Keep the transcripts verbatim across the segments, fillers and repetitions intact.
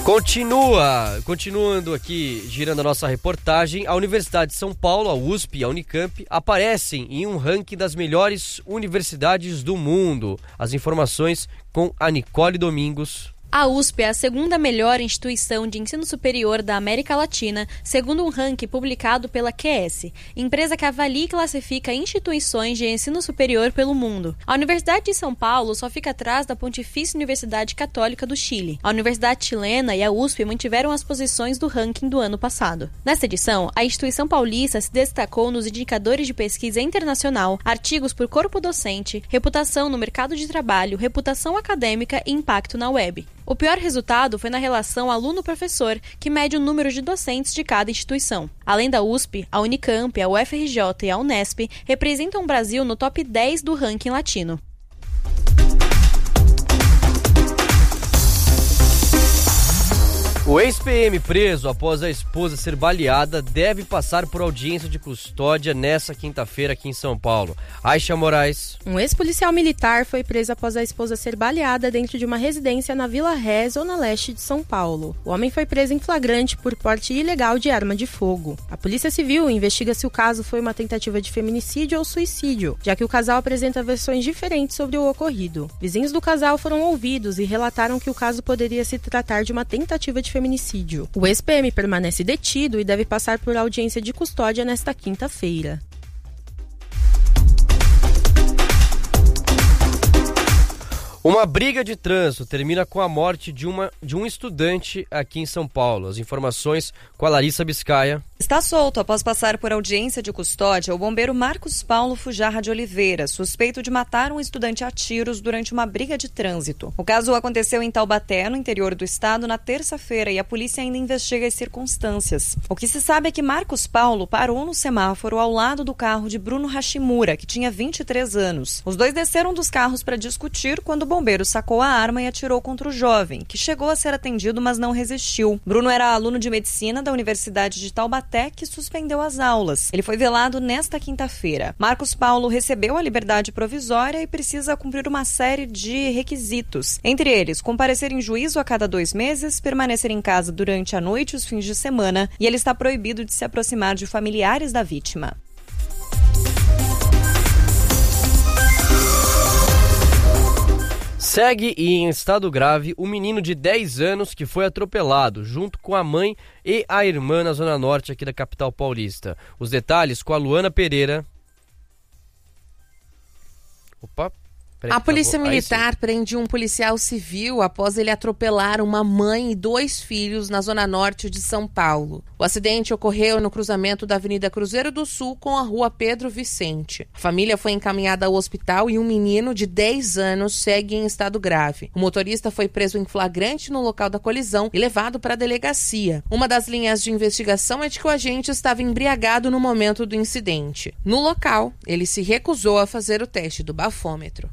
Continua, continuando aqui, girando a nossa reportagem, a Universidade de São Paulo, a U S P e a Unicamp aparecem em um ranking das melhores universidades do mundo. As informações com a Nicole Domingos. A U S P é a segunda melhor instituição de ensino superior da América Latina, segundo um ranking publicado pela Q S, empresa que avalia e classifica instituições de ensino superior pelo mundo. A Universidade de São Paulo só fica atrás da Pontifícia Universidade Católica do Chile. A Universidade Chilena e a U S P mantiveram as posições do ranking do ano passado. Nesta edição, a instituição paulista se destacou nos indicadores de pesquisa internacional, artigos por corpo docente, reputação no mercado de trabalho, reputação acadêmica e impacto na web. O pior resultado foi na relação aluno-professor, que mede o número de docentes de cada instituição. Além da U S P, a Unicamp, a U F R J e a Unesp representam o Brasil no top dez do ranking latino. O ex-P M preso após a esposa ser baleada deve passar por audiência de custódia nesta quinta-feira aqui em São Paulo. Aisha Moraes. Um ex-policial militar foi preso após a esposa ser baleada dentro de uma residência na Vila Ré, zona leste de São Paulo. O homem foi preso em flagrante por porte ilegal de arma de fogo. A Polícia Civil investiga se o caso foi uma tentativa de feminicídio ou suicídio, já que o casal apresenta versões diferentes sobre o ocorrido. Vizinhos do casal foram ouvidos e relataram que o caso poderia se tratar de uma tentativa de feminicídio. O ex-P M permanece detido e deve passar por audiência de custódia nesta quinta-feira. Uma briga de trânsito termina com a morte de, uma, de um estudante aqui em São Paulo. As informações com a Larissa Biscaia. Está solto após passar por audiência de custódia o bombeiro Marcos Paulo Fujarra de Oliveira, suspeito de matar um estudante a tiros durante uma briga de trânsito. O caso aconteceu em Taubaté, no interior do estado, na terça-feira, e a polícia ainda investiga as circunstâncias. O que se sabe é que Marcos Paulo parou no semáforo ao lado do carro de Bruno Hashimura, que tinha vinte e três anos. Os dois desceram dos carros para discutir quando o bombeiro sacou a arma e atirou contra o jovem, que chegou a ser atendido, mas não resistiu. Bruno era aluno de medicina da Universidade de Taubaté, que suspendeu as aulas. Ele foi velado nesta quinta-feira. Marcos Paulo recebeu a liberdade provisória e precisa cumprir uma série de requisitos. Entre eles, comparecer em juízo a cada dois meses, permanecer em casa durante a noite e os fins de semana, e ele está proibido de se aproximar de familiares da vítima. Segue em estado grave o menino de dez anos que foi atropelado, junto com a mãe e a irmã na zona norte aqui da capital paulista. Os detalhes com a Luana Pereira. Opa. A polícia militar prende um policial civil após ele atropelar uma mãe e dois filhos na zona norte de São Paulo. O acidente ocorreu no cruzamento da Avenida Cruzeiro do Sul com a Rua Pedro Vicente. A família foi encaminhada ao hospital e um menino de dez anos segue em estado grave. O motorista foi preso em flagrante no local da colisão e levado para a delegacia. Uma das linhas de investigação é de que o agente estava embriagado no momento do incidente. No local, ele se recusou a fazer o teste do bafômetro.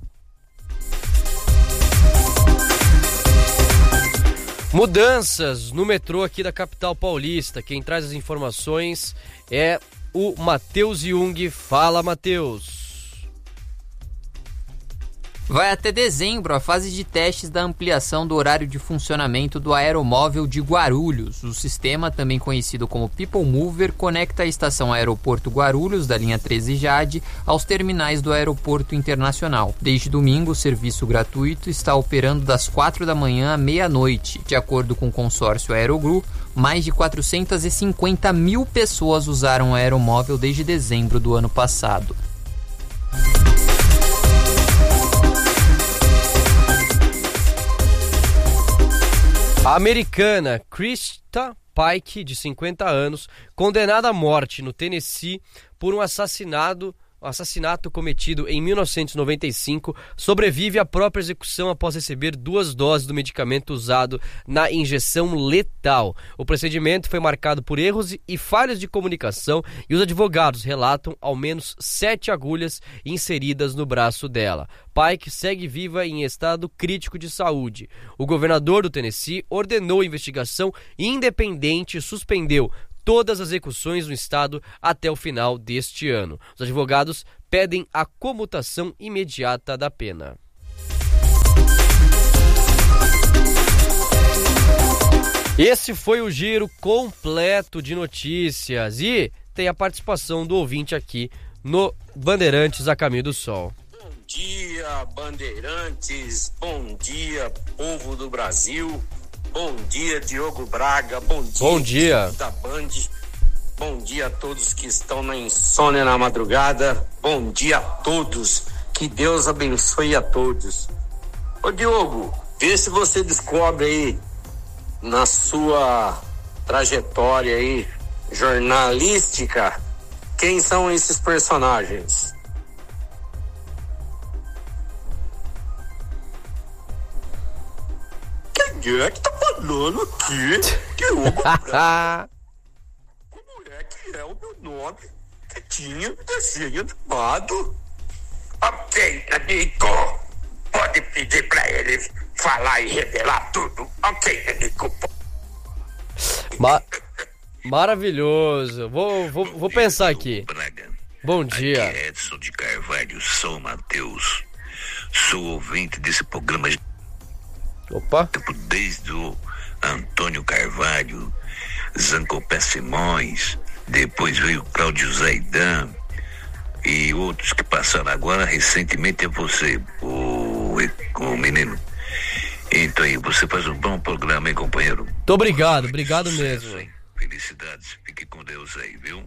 Mudanças no metrô aqui da capital paulista. Quem traz as informações é o Matheus Jung. Fala, Matheus. Vai até dezembro a fase de testes da ampliação do horário de funcionamento do aeromóvel de Guarulhos. O sistema, também conhecido como People Mover, conecta a estação Aeroporto Guarulhos, da linha treze Jade, aos terminais do Aeroporto Internacional. Desde domingo, o serviço gratuito está operando das quatro da manhã à meia-noite. De acordo com o consórcio Aerogru, mais de quatrocentas e cinquenta mil pessoas usaram o aeromóvel desde dezembro do ano passado. A americana Krista Pike, de cinquenta anos, condenada à morte no Tennessee por um assassinado, um assassinato cometido em mil novecentos e noventa e cinco, sobrevive à própria execução após receber duas doses do medicamento usado na injeção letal. O procedimento foi marcado por erros e falhas de comunicação e os advogados relatam ao menos sete agulhas inseridas no braço dela. Pike segue viva em estado crítico de saúde. O governador do Tennessee ordenou a investigação independente e suspendeu todas as execuções no estado até o final deste ano. Os advogados pedem a comutação imediata da pena. Esse foi o giro completo de notícias e tem a participação do ouvinte aqui no Bandeirantes a Caminho do Sol. Bom dia, Bandeirantes, bom dia, povo do Brasil, bom dia, Diogo Braga, bom dia, bom dia. Da Band, bom dia a todos que estão na insônia na madrugada, bom dia a todos, que Deus abençoe a todos. Ô Diogo, vê se você descobre aí na sua trajetória aí jornalística quem são esses personagens. Quem é que tá falando aqui? Diogo Braga. Como é que é o meu nome que tinha desenho animado? Ok, amigo, pode pedir pra ele falar e revelar tudo. Ok, amigo. Ma- maravilhoso. Vou, vou, vou pensar aqui. Bom dia. Aqui é Edson de Carvalho, São Mateus. Sou ouvinte desse programa. Opa. Desde o Antônio Carvalho, Zancopé Simões, depois veio Cláudio Zaidan e outros que passaram agora recentemente é você, o, o menino. Então aí, você faz um bom programa, hein, companheiro? Muito obrigado, obrigado Sucesso, mesmo. hein? Felicidades, fique com Deus aí, viu?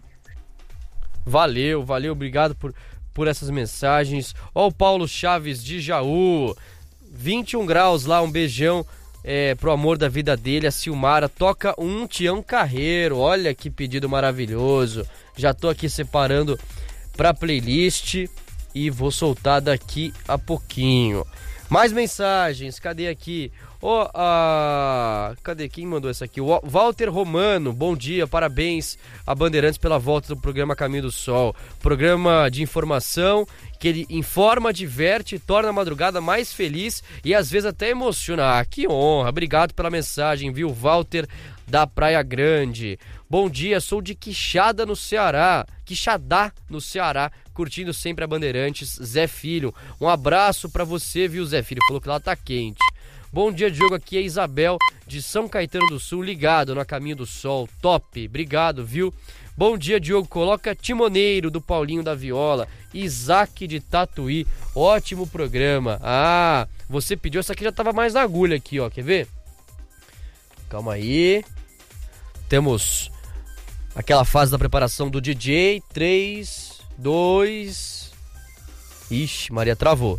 Valeu, valeu, obrigado por, por essas mensagens. Ó o Paulo Chaves de Jaú, vinte e um graus lá, um beijão é, pro amor da vida dele, a Silmara. Toca um Tião Carreiro, olha que pedido maravilhoso. Já tô aqui separando pra playlist e vou soltar daqui a pouquinho. Mais mensagens, cadê aqui? Oh, ah, cadê? Quem mandou essa aqui? O Walter Romano, bom dia, parabéns a Bandeirantes pela volta do programa Caminho do Sol. Programa de informação que ele informa, diverte, torna a madrugada mais feliz e às vezes até emociona. Ah, que honra, obrigado pela mensagem, viu, Walter da Praia Grande. Bom dia, sou de Quixada, no Ceará. Quixadá, no Ceará, curtindo sempre a Bandeirantes. Zé Filho, um abraço pra você, viu, Zé Filho? Falou que lá tá quente. Bom dia, Diogo, aqui é Isabel de São Caetano do Sul, ligado na Caminho do Sol. Top, obrigado, viu? Bom dia, Diogo, coloca Timoneiro do Paulinho da Viola. Isaac de Tatuí, ótimo programa. Ah, você pediu, essa aqui já tava mais na agulha aqui, ó, quer ver? Calma aí. Temos aquela fase da preparação do D J. três, dois... Ixi, Maria travou.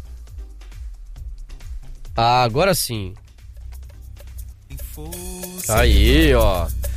Ah, agora sim. Aí, ó.